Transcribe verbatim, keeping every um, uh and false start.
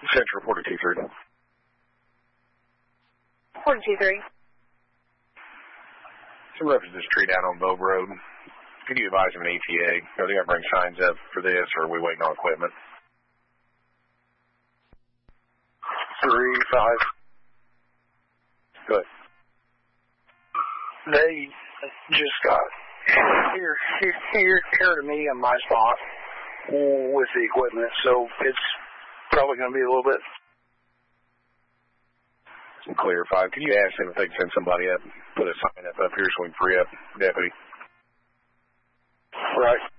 Central forty-two three. forty-two three. Some reference to this tree down on Bogue Road. Could you advise them an E T A? Are they going to bring signs up for this, or are we waiting on equipment? Three, five. Good. They just got here, here, here, here to me on my spot with the equipment, so it's probably going to be a little bit. Clear, five. Can you ask them if they can send somebody up, put a sign up up here so we can free up deputy? Right.